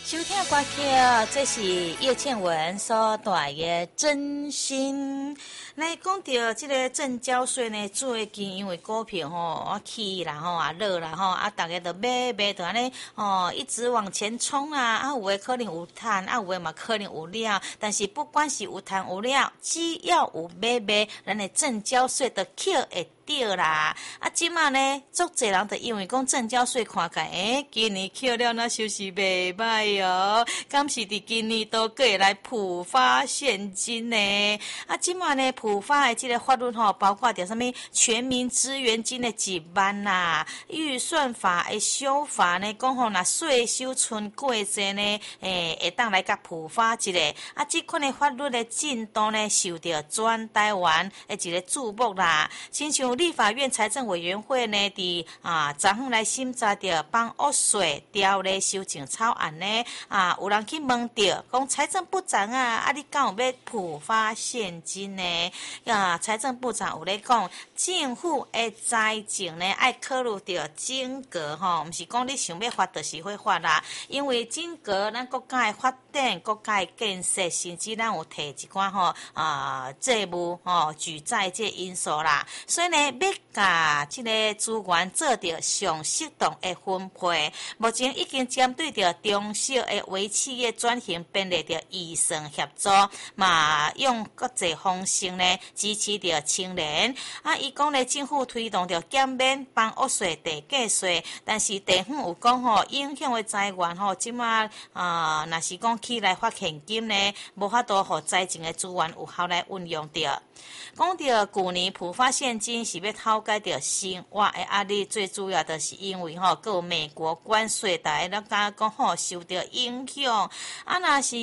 收听的歌曲，这是叶倩文所带的真心。来讲到这个证交税呢，最近因为股票起啦落啦大家都买就安尼一直往前冲啊，有的可能有赚，有的嘛可能有了，但是不管是有赚有了，只要有买，咱的证交税就扣会对啦。即马呢，足侪人就因为讲证交税看起，今年扣了那收是袂歹哦，敢是伫今年都会来普发现金呢？即马呢，普发的这个法律包括着什么全民支援金的1万啦，预算法的修法呢，讲若税收剩过济呢，会当来甲普发一个。这款的法律的进度呢，受到全台湾的一个注目啦。亲像立法院财政委员会呢，伫昨昏来审查着帮屋税条例修正草案呢，有人去问着，讲财政部长你敢有要普发现金呢？财政部长有咧讲，政府的财政呢，爱考虑到整个毋是讲你想要发就是会发啦，因为整个咱国家的发展、国家的建设，甚至咱有摕一寡债务举债这因素啦，所以呢，要甲这个资源做着上适当的分配。目前已经针对着中小的微企业转型编列着预算协助，用各种方式呢支持着青年。伊讲呢，政府推动着减免帮屋税地价税，但是地方有讲影响的财源即马若是讲起来发现金呢，无法度互财政的资源有效来运用着。讲到去年普发现金是要透解着生活的压力，最主要的是因为有美国关税，大家讲受到影响。若是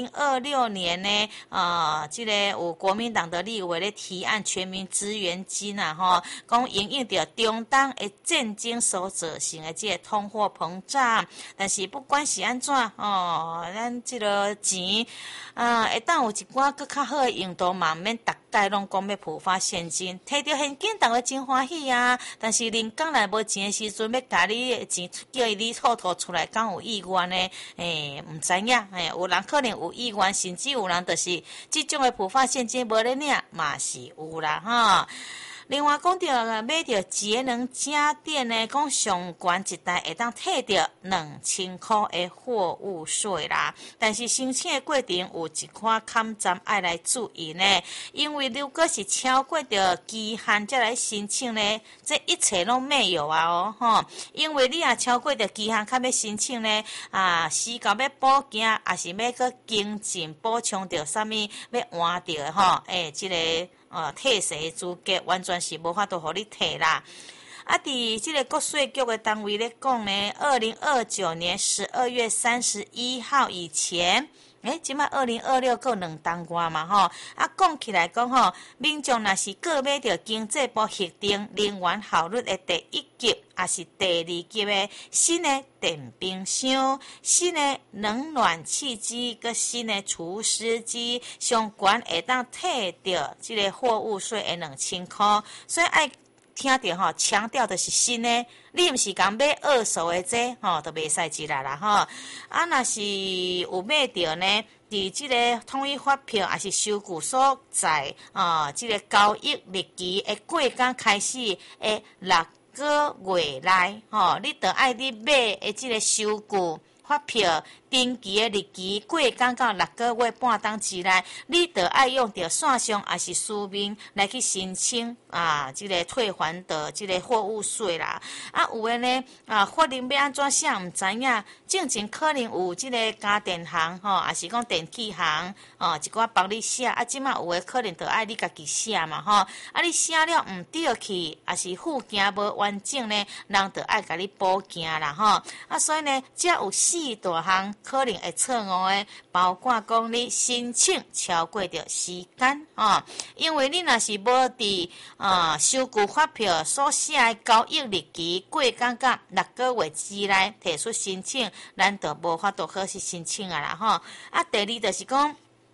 2026年呢，这个有国民党的立委咧提案全民支援金讲因应着中东的战争所造成的这个通货膨胀，但是不管是安怎咱这个钱会当有一寡更较好的用途嘛，免逐概拢讲要普发现金，摕到现金大家真欢喜啊！但是临港内无钱的时阵，要甲你的钱叫你吐出来，敢有意愿呢？唔知影，有人可能有意愿，甚至有人就是这种的普发现金无咧领，嘛是有啦另外讲到买到节能家电呢，讲上悬一台会当摕到2000块的货物税啦。但是申请的过程有一寡坎站爱来注意呢，因为如果是超过着期限再来申请呢，这一切拢没有因为你超过着期限，较要申请呢时间要补件，还是要去经济补充着啥物，要换着这个。退税资格完全是无法度互你退啦。伫这个国税局的单位咧讲呢，2029年12月31号以前，即摆2026够2当月嘛讲起来讲民众若是购买着经济部核定能源效率的第1级，也是第2级的新的电冰箱、新的冷暖气机跟新的除湿机，上悬会当摕到这个货物税的2000块，所以爱听到强调的是新的，你毋是讲买二手的这都袂使进来啦若是有买到呢，伫这个统一发票还是收据所在这个交易日期的过工开始的6个月内你就爱你买的这个收据发票登记的日期过工到6个月半当之内，你就爱用着线上还是书面来去申请这个退还的这个货物税啦。有的呢法令要安怎写唔知影，正经可能有这个家电行还是讲电器行一寡帮你写即马有的可能就爱你家己写嘛你写了唔对去，还是附件无完整呢，人就爱甲你补件啦所以呢，这有4大项可能会错误的，包括讲你申请超过着时间因为你若是无伫收据发票所写的交易日期过工到6个月之内提出申请，咱就无法度好去申请啦第二就是讲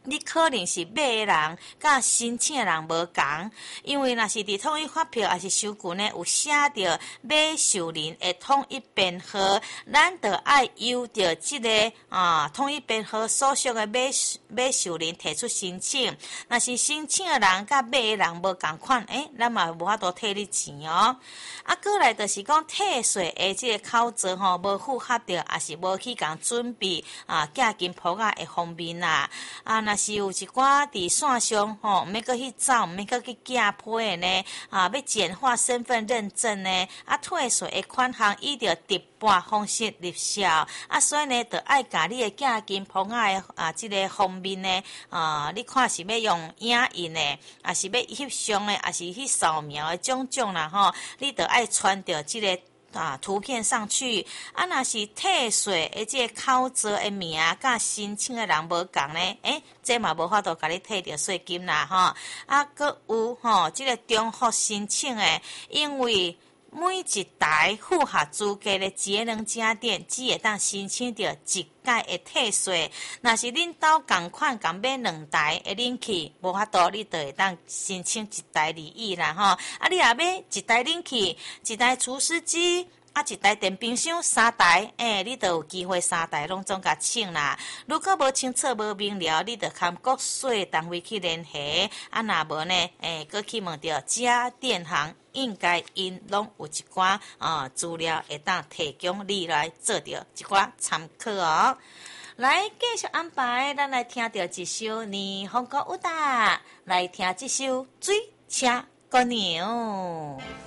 你可能是买的人甲申请的人无共，因为若是伫统一发票还是收据呢，有写着买受人的统一编号，咱着爱由着即个统一编号所属的买受人提出申请。若是申请的人甲买的人无共款，咱嘛无法度退你钱哦。过来就是讲退税的即个口罩无符合着，也是无去共准备寄金铺仔的方面啦。若是有一寡伫线上毋免阁去走，毋免阁去寄批的呢，要简化身份认证呢，退税的款项依着直拨方式入销，所以呢，着爱甲你的寄金铺仔的即个方面呢，你看是要用影印的，也是要翕相的，也是去扫描的种种啦你着爱传着即个图片上去，若是退税的即个口罩的名甲申请的人无共呢，这嘛无法度甲你退着税金啦阁有即个中福申请的，因为每一台符合资格的节能家电，只会当申请到一届的退税。若是恁兜共款共买2台的冷气，无法度你就会当申请一台而已啦你若买一台冷气、一台除湿机。一台电冰箱3台，你就有机会3台拢总甲请啦。如果无清楚无明了，你就跟国税单位去联系。若无呢，搁去问着家电行，应该因拢有一寡资料会当提供你来做着一寡参考哦。来继续安排，咱来听着一首霓虹歌舞哒，来听这首水车姑娘。